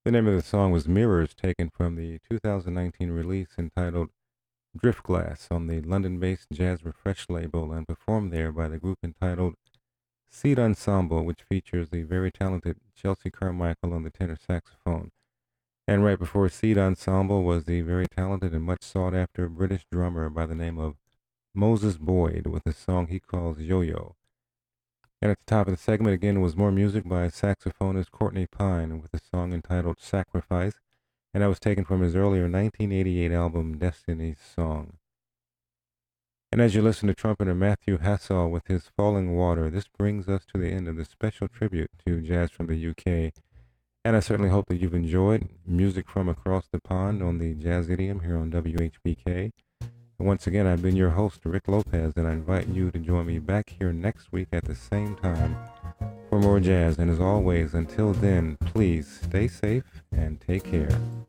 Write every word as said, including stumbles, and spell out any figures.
The name of the song was Mirrors, taken from the two thousand nineteen release entitled Driftglass on the London-based Jazz Refresh label and performed there by the group entitled Seed Ensemble, which features the very talented Chelsea Carmichael on the tenor saxophone. And right before Seed Ensemble was the very talented and much sought after British drummer by the name of Moses Boyd with a song he calls Yo-Yo. And at the top of the segment again was more music by saxophonist Courtney Pine with a song entitled Sacrifice, and that was taken from his earlier nineteen eighty-eight album Destiny's Song. And as you listen to trumpeter Matthew Hassall with his Falling Water, this brings us to the end of this special tribute to jazz from the U K. And I certainly hope that you've enjoyed music from across the pond on the Jazz Idiom here on W H B K. And once again, I've been your host, Rick Lopez, and I invite you to join me back here next week at the same time for more jazz. And as always, until then, please stay safe and take care.